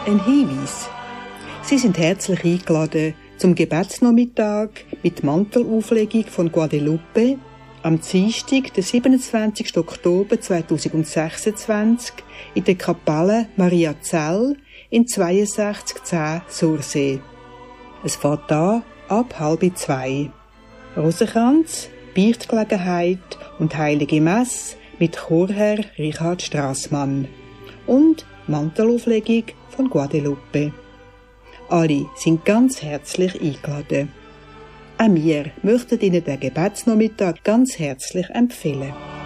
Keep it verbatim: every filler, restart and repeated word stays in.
ein Hinweis. Sie sind herzlich eingeladen zum Gebetsnachmittag mit Mantelauflegung von Guadalupe am Dienstag, den siebenundzwanzigsten Oktober zweitausendsechsundzwanzig in der Kapelle Maria Zell in zweiundsechzig zehn Sursee. Es fährt an ab halb zwei. Rosenkranz, Beichtgelegenheit und Heilige Messe mit Chorherr Richard Strassmann und Mantelauflegung von Guadalupe. Alle sind ganz herzlich eingeladen. Auch wir möchten Ihnen den Gebetsnachmittag ganz herzlich empfehlen.